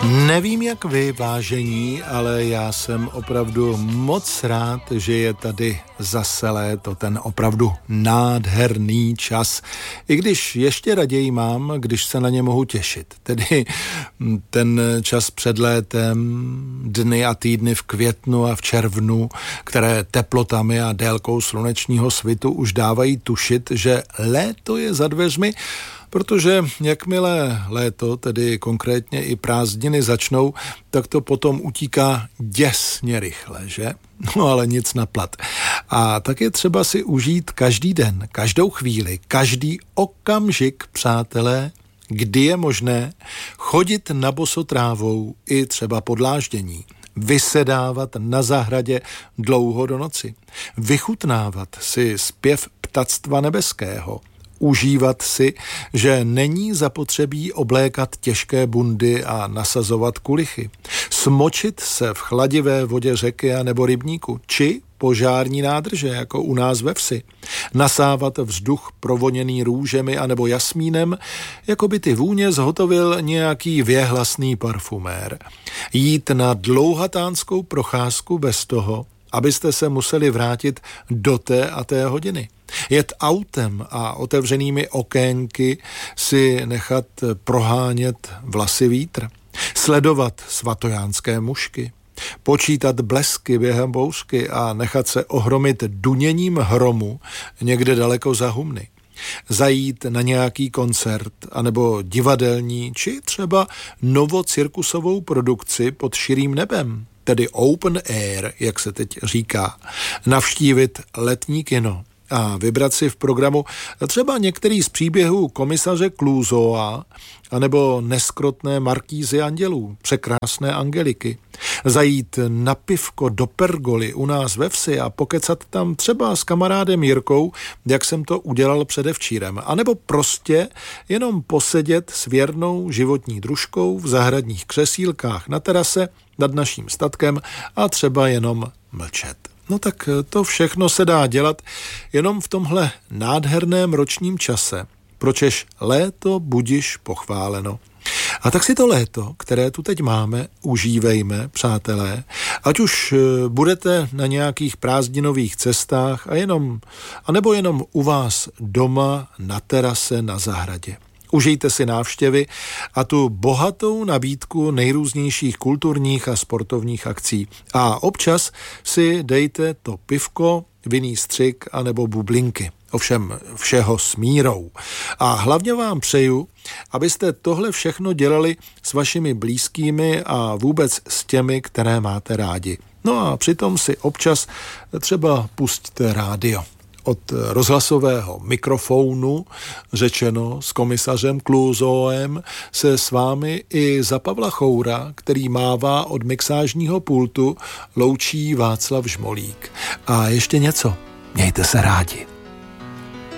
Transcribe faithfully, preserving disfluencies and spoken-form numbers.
Nevím, jak vy, vážení, ale já jsem opravdu moc rád, že je tady zase léto, ten opravdu nádherný čas. I když ještě raději mám, když se na ně mohu těšit. Tedy ten čas před létem, dny a týdny v květnu a v červnu, které teplotami a délkou slunečního svitu už dávají tušit, že léto je za dveřmi, protože jakmile léto, tedy konkrétně i prázdniny začnou, tak to potom utíká děsně rychle, že? No ale nic na plat. A tak je třeba si užít každý den, každou chvíli, každý okamžik, přátelé, kdy je možné chodit na boso trávou i třeba pod dláždění, vysedávat na zahradě dlouho do noci, vychutnávat si zpěv ptactva nebeského, užívat si, že není zapotřebí oblékat těžké bundy a nasazovat kulichy, smočit se v chladivé vodě řeky a nebo rybníku, či požární nádrže, jako u nás ve vsi, nasávat vzduch provoněný růžemi a nebo jasmínem, jako by ty vůně zhotovil nějaký věhlasný parfumér. Jít na dlouhatánskou procházku bez toho, abyste se museli vrátit do té a té hodiny. Jet autem a otevřenými okénky si nechat prohánět vlasy vítr. Sledovat svatojánské mušky. Počítat blesky během bouřky a nechat se ohromit duněním hromu někde daleko za humny. Zajít na nějaký koncert anebo divadelní či třeba novocirkusovou produkci pod širým nebem, tedy open air, jak se teď říká. Navštívit letní kino a vybrat si v programu třeba některý z příběhů komisaře Clouseaua anebo neskrotné markýzy andělů, překrásné Angeliky. Zajít na pivko do Pergoly u nás ve vsi a pokecat tam třeba s kamarádem Jirkou, jak jsem to udělal předevčírem. A nebo prostě jenom posedět s věrnou životní družkou v zahradních křesílkách na terase nad naším statkem a třeba jenom mlčet. No tak to všechno se dá dělat jenom v tomhle nádherném ročním čase, pročež léto budiš pochváleno. A tak si to léto, které tu teď máme, užívejme, přátelé, ať už budete na nějakých prázdninových cestách a jenom, anebo jenom u vás doma na terase na zahradě. Užijte si návštěvy a tu bohatou nabídku nejrůznějších kulturních a sportovních akcí. A občas si dejte to pivko, vinný střik anebo bublinky. Ovšem všeho s mírou. A hlavně vám přeju, abyste tohle všechno dělali s vašimi blízkými a vůbec s těmi, které máte rádi. No a přitom si občas třeba pusťte rádio. Od rozhlasového mikrofonu, řečeno s komisařem Clouseauem, se s vámi i za Pavla Choura, který mává od mixážního pultu, loučí Václav Žmolík. A ještě něco, mějte se rádi.